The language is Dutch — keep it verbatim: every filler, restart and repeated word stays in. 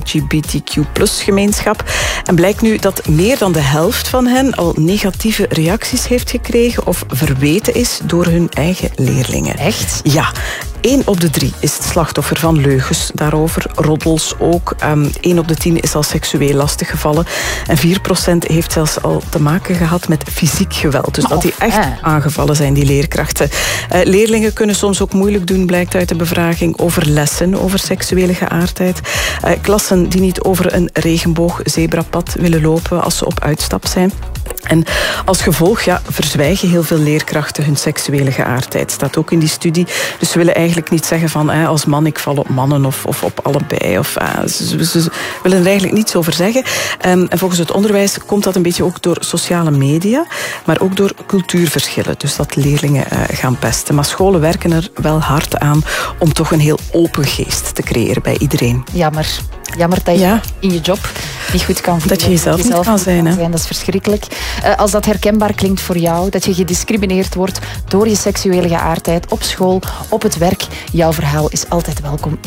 G B T Q plus gemeenschap. En blijkt nu dat meer dan de helft van hen al negatieve reacties heeft gekregen of verweten is door hun eigen leerlingen. Echt? Ja. één op de drie is het slachtoffer van leugens daarover, roddels ook. Um, één op de tien is al seksueel lastiggevallen. En vier procent heeft zelfs al te maken gehad met fysiek geweld. Dus dat die echt aangevallen zijn, die leerkrachten. Uh, leerlingen kunnen soms ook moeilijk doen, blijkt uit de bevraging, over lessen, over seksuele geaardheid. Uh, klassen die niet over een regenboog-zebrapad willen lopen als ze op uitstap zijn. En als gevolg ja, verzwijgen heel veel leerkrachten hun seksuele geaardheid. Staat ook in die studie. Dus ze willen eigenlijk niet zeggen van eh, als man ik val op mannen of, of op allebei. Of, eh, ze, ze willen er eigenlijk niets over zeggen. Um, en volgens het onderwijs komt dat een beetje ook door sociale media, maar ook door cultuurverschillen. Dus dat leerlingen uh, gaan pesten. Maar scholen werken er wel hard aan om toch een heel open geest te creëren bij iedereen. Jammer. Jammer dat je ja. in je job niet goed kan voelen. Dat je jezelf, jezelf niet kan zijn. Hè? zijn. Dat is verschrikkelijk. Uh, als dat herkenbaar klinkt voor jou, dat je gediscrimineerd wordt door je seksuele geaardheid op school, op het werk, jouw verhaal is altijd welkom.